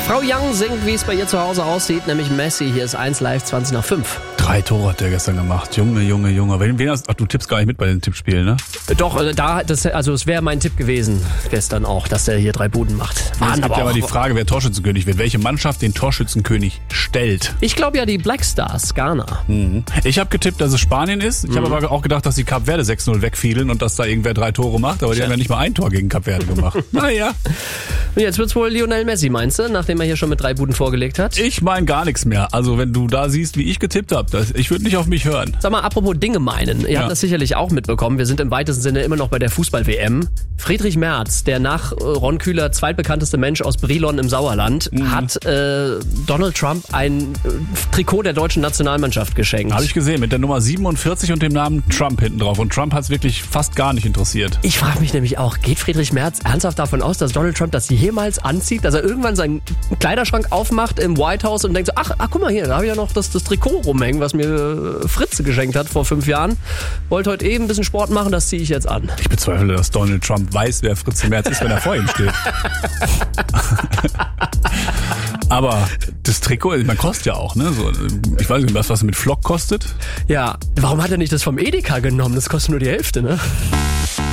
Frau Young singt, wie es bei ihr zu Hause aussieht, nämlich Messi. Hier ist 1 Live 20:05. 3 Tore hat der gestern gemacht. Junge. Wen hast, du tippst gar nicht mit bei den Tippspielen, ne? Doch, es wäre mein Tipp gewesen gestern auch, dass der hier 3 Buden macht. Es gibt ja aber die Frage, wer Torschützenkönig wird. Welche Mannschaft den Torschützenkönig stellt? Ich glaube ja die Black Stars, Ghana. Ich habe getippt, dass es Spanien ist. Ich habe aber auch gedacht, dass die Kap Verde 6-0 wegfielen und dass da irgendwer 3 Tore macht. Aber die haben ja nicht mal ein Tor gegen Kap Verde gemacht. Naja. Und jetzt wird's wohl Lionel Messi, meinst du? Nachdem er hier schon mit 3 Buden vorgelegt hat. Ich meine gar nichts mehr. Also wenn du da siehst, wie ich getippt habe, ich würde nicht auf mich hören. Sag mal, apropos Dinge meinen. Ihr habt das sicherlich auch mitbekommen. Wir sind im weitesten Sinne immer noch bei der Fußball-WM. Friedrich Merz, der nach Ron Kühler zweitbekannteste Mensch aus Brilon im Sauerland, hat Donald Trump ein Trikot der deutschen Nationalmannschaft geschenkt. Habe ich gesehen, mit der Nummer 47 und dem Namen Trump hinten drauf. Und Trump hat es wirklich fast gar nicht interessiert. Ich frage mich nämlich auch, geht Friedrich Merz ernsthaft davon aus, dass Donald Trump das jemals anzieht? Dass er irgendwann seinen Kleiderschrank aufmacht im White House und denkt so, ach guck mal hier, da habe ich ja noch das Trikot rumhängen, was mir Fritze geschenkt hat vor 5 Jahren. Wollte heute eben ein bisschen Sport machen, das ziehe ich jetzt an. Ich bezweifle, dass Donald Trump weiß, wer Fritze Merz ist, wenn er vor ihm steht. Aber das Trikot, man kostet ja auch, ne? So, ich weiß nicht, was mit Flock kostet. Ja, warum hat er nicht das vom Edeka genommen? Das kostet nur die Hälfte, ne?